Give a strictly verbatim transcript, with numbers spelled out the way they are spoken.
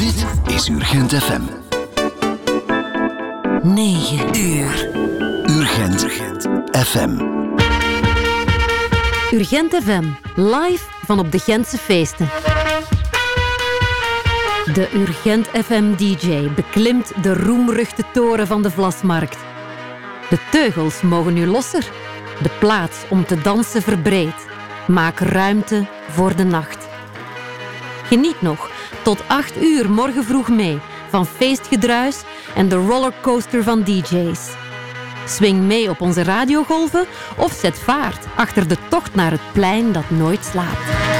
Dit is Urgent F M. negen uur. Urgent F M. Urgent F M, live van op de Gentse feesten. De Urgent F M D J beklimt de roemruchte toren van de Vlasmarkt. De teugels mogen nu losser. De plaats om te dansen verbreedt. Maak ruimte voor de nacht. Geniet nog tot acht uur morgen vroeg mee van feestgedruis en de rollercoaster van D J's. Swing mee op onze radiogolven of zet vaart achter de tocht naar het plein dat nooit slaapt.